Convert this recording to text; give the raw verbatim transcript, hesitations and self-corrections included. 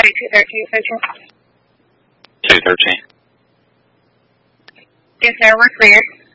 two thirteen, Central. two thirteen. Yes, sir. We're clear.